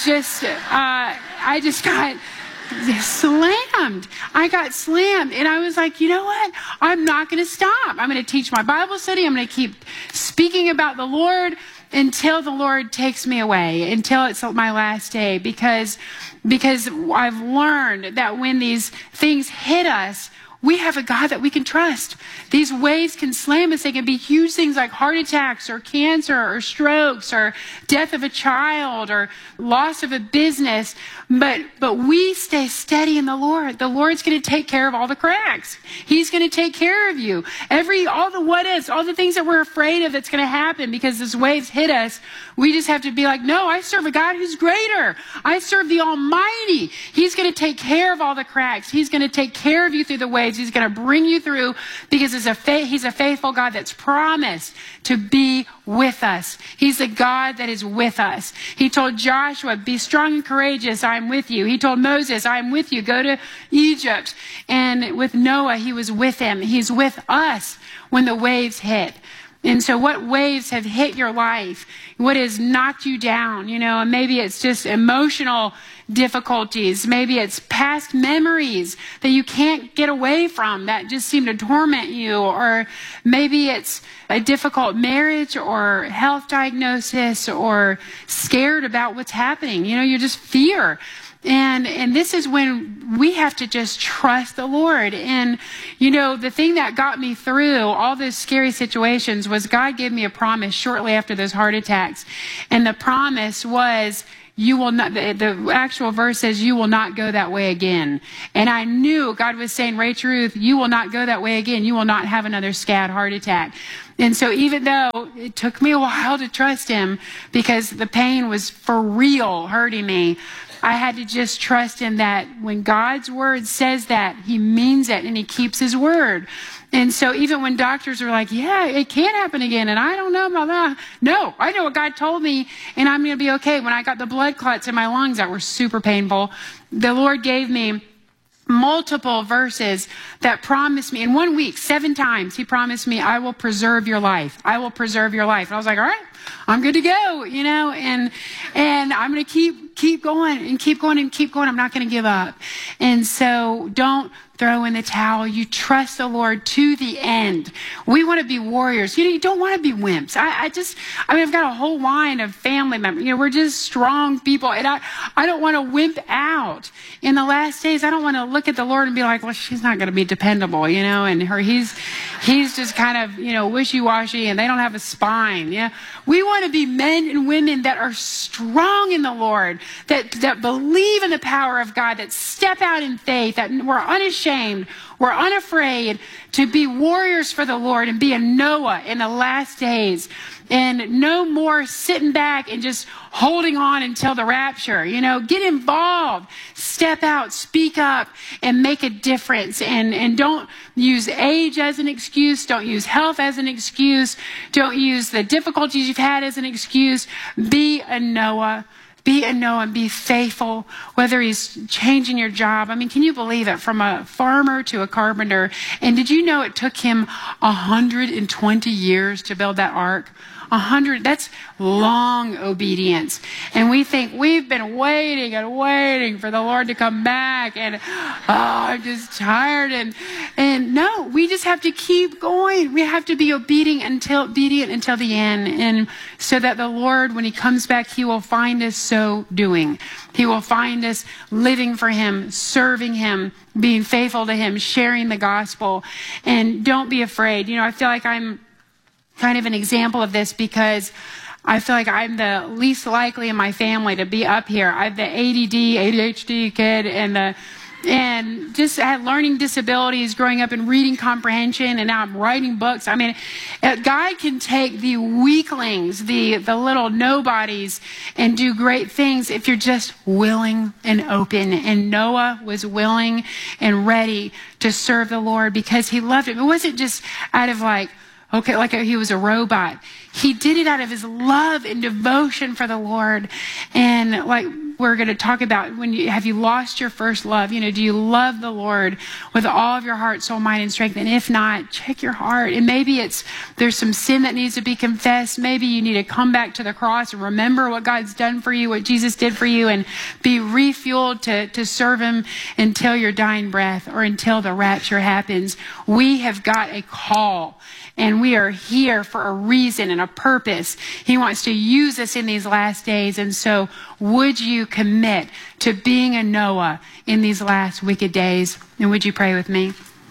just got slammed. I got slammed and I was like, you know what? I'm not going to stop. I'm going to teach my Bible study. I'm going to keep speaking about the Lord until the Lord takes me away, until it's my last day, because I've learned that when these things hit us, we have a God that we can trust. These waves can slam us. They can be huge things like heart attacks or cancer or strokes or death of a child or loss of a business. But we stay steady in the Lord. The Lord's going to take care of all the cracks. He's going to take care of you. All the what ifs, all the things that we're afraid of that's going to happen because these waves hit us. We just have to be like, no, I serve a God who's greater. I serve the Almighty. He's going to take care of all the cracks. He's going to take care of you through the waves. He's going to bring you through because He's a faithful God that's promised to be with us. He's a God that is with us. He told Joshua, be strong and courageous. I'm with you. He told Moses, I'm with you. Go to Egypt. And with Noah, He was with him. He's with us when the waves hit. And so what waves have hit your life? What has knocked you down? And maybe it's just emotional difficulties. Maybe it's past memories that you can't get away from that just seem to torment you. Or maybe it's a difficult marriage or health diagnosis or scared about what's happening. You just fear. And this is when we have to just trust the Lord. And, the thing that got me through all those scary situations was God gave me a promise shortly after those heart attacks. And the promise was, you will not, the actual verse says, you will not go that way again. And I knew God was saying, Rachel Ruth, you will not go that way again. You will not have another SCAD heart attack. And so even though it took me a while to trust Him because the pain was for real hurting me, I had to just trust Him that when God's word says that, He means it and He keeps His word. And so even when doctors are like, yeah, it can't happen again, and I don't know about that. No, I know what God told me, and I'm going to be okay. When I got the blood clots in my lungs that were super painful, the Lord gave me multiple verses that promised me in 1 week, 7 times, He promised me, I will preserve your life. I will preserve your life. And I was like, all right, I'm good to go, and I'm going to keep going and keep going and keep going. I'm not going to give up. And so don't throw in the towel. You trust the Lord to the end. We want to be warriors. You don't want to be wimps. I've got a whole line of family members. We're just strong people. And I don't want to wimp out. In the last days, I don't want to look at the Lord and be like, well, she's not going to be dependable, and he's just kind of, wishy-washy and they don't have a spine. Yeah. We want to be men and women that are strong in the Lord, that believe in the power of God, that step out in faith, that we're unashamed, we're unafraid to be warriors for the Lord and be a Noah in the last days. And no more sitting back and just holding on until the rapture. Get involved, step out, speak up, and make a difference. And don't use age as an excuse. Don't use health as an excuse. Don't use the difficulties you've had as an excuse. Be a Noah. Be a Noah and be faithful, whether He's changing your job. Can you believe it? From a farmer to a carpenter. And did you know it took him 120 years to build that ark? 100, that's long obedience. And we think we've been waiting and waiting for the Lord to come back. And, I'm just tired. And no, we just have to keep going. We have to be obedient until the end. And so that the Lord, when He comes back, He will find us so doing. He will find us living for Him, serving Him, being faithful to Him, sharing the gospel. And don't be afraid. I feel like I'm kind of an example of this because I feel like I'm the least likely in my family to be up here. I have the ADHD kid and just had learning disabilities growing up and reading comprehension, and now I'm writing books. God can take the weaklings, the little nobodies, and do great things if you're just willing and open. And Noah was willing and ready to serve the Lord because he loved Him. It wasn't just out of like he was a robot. He did it out of his love and devotion for the Lord. And like we're going to talk about, have you lost your first love? Do you love the Lord with all of your heart, soul, mind, and strength? And if not, check your heart. And maybe there's some sin that needs to be confessed. Maybe you need to come back to the cross and remember what God's done for you, what Jesus did for you, and be refueled to serve Him until your dying breath or until the rapture happens. We have got a call. And we are here for a reason and a purpose. He wants to use us in these last days. And so would you commit to being a Noah in these last wicked days? And would you pray with me?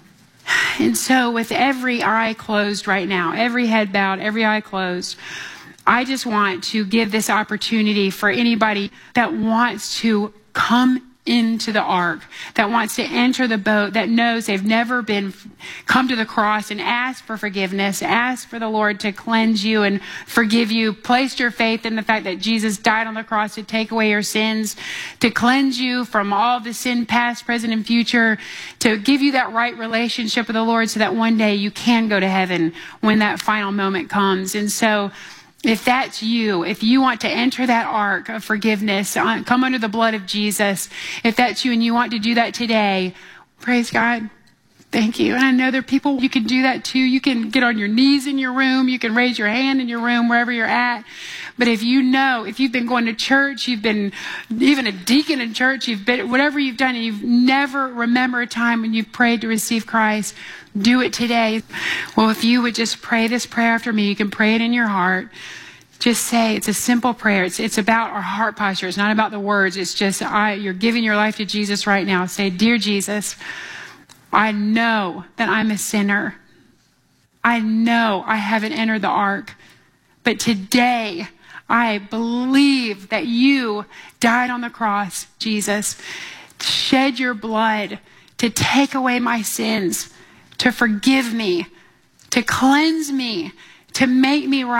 And so with every eye closed right now, every head bowed, every eye closed, I just want to give this opportunity for anybody that wants to come into the ark, that wants to enter the boat, that knows they've never come to the cross and asked for forgiveness, asked for the Lord to cleanse you and forgive you, placed your faith in the fact that Jesus died on the cross to take away your sins, to cleanse you from all the sin past, present, and future, to give you that right relationship with the Lord so that one day you can go to heaven when that final moment comes. And so if that's you, if you want to enter that ark of forgiveness, come under the blood of Jesus, if that's you and you want to do that today, praise God. Thank you. And I know there are people you can do that too. You can get on your knees in your room. You can raise your hand in your room, wherever you're at. But if you've been going to church, you've been even a deacon in church, you've been, whatever you've done, and you've never remember a time when you've prayed to receive Christ, do it today. Well, if you would just pray this prayer after me, you can pray it in your heart. Just say, it's a simple prayer. It's about our heart posture. It's not about the words. It's just, you're giving your life to Jesus right now. Say, dear Jesus, I know that I'm a sinner. I know I haven't entered the ark. But today, I believe that you died on the cross, Jesus, shed your blood to take away my sins, to forgive me, to cleanse me, to make me right.